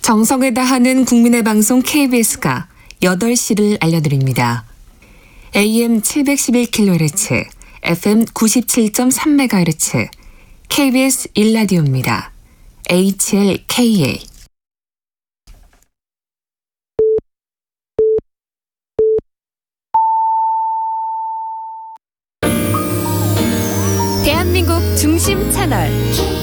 정성을 다하는 국민의 방송 KBS가 8시를 알려드립니다. AM 711kHz, FM 97.3MHz, KBS 1라디오입니다. HLKA. 대한민국 중심 채널